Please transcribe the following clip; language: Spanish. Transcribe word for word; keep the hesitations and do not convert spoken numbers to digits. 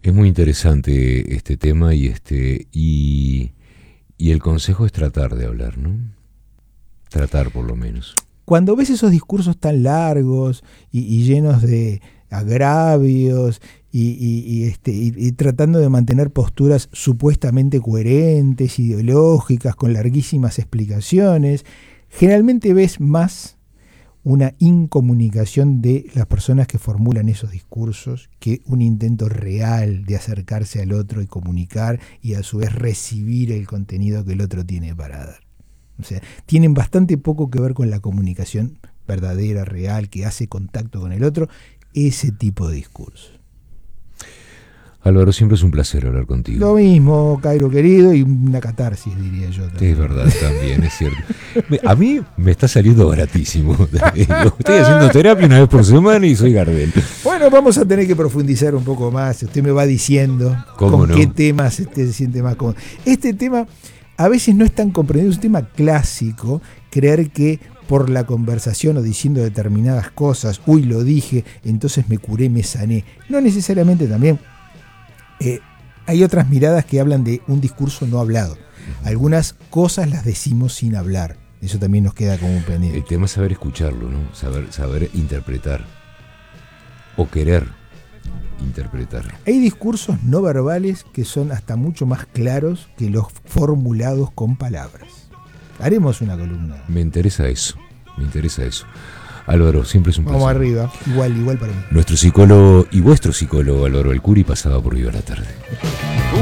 Es muy interesante este tema y este y, y el consejo es tratar de hablar, ¿no? Tratar por lo menos. Cuando ves esos discursos tan largos y, y llenos de agravios y, y, y, este, y, y tratando de mantener posturas supuestamente coherentes, ideológicas, con larguísimas explicaciones, generalmente ves más una incomunicación de las personas que formulan esos discursos que un intento real de acercarse al otro y comunicar y a su vez recibir el contenido que el otro tiene para dar. O sea, tienen bastante poco que ver con la comunicación verdadera, real, que hace contacto con el otro, ese tipo de discursos. Álvaro, siempre es un placer hablar contigo. Lo mismo, Cairo querido, y una catarsis, diría yo también. Es verdad, también, es cierto. A mí me está saliendo baratísimo. Estoy haciendo terapia una vez por semana y soy Gardel. Bueno, vamos a tener que profundizar un poco más. Usted me va diciendo con no? qué temas usted se siente más cómodo. Este tema a veces no es tan comprendido, es un tema clásico, creer que por la conversación o diciendo determinadas cosas, uy, lo dije, entonces me curé, me sané. No necesariamente también. Eh, hay otras miradas que hablan de un discurso no hablado. Algunas cosas las decimos sin hablar. Eso también nos queda como un pendiente. El tema es saber escucharlo, ¿no? Saber, saber interpretar. O querer interpretar. Hay discursos no verbales que son hasta mucho más claros que los formulados con palabras. Haremos una columna. Me interesa eso. Me interesa eso. Álvaro, siempre es un placer. Vamos arriba, igual, igual para mí. Nuestro psicólogo y vuestro psicólogo Álvaro Alcuri pasaba por Viva la Tarde.